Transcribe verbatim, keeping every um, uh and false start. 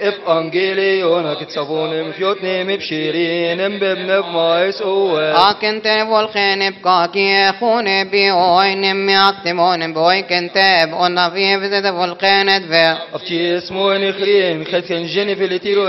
اف انجيليون كتسابون مفيوتني مبشيرين ببنب مايس اوه اكنت والخين بكاكي خون بيوين مياكتمون بوي كنتب ونفي بزد والخين دفع افتي اسمون خرين خد كان جيني في التيرو